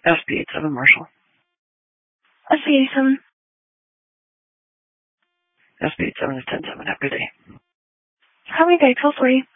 SB87, Marshall. SB87. SB87 is 10-7. Have a good day. How many day? Feel free.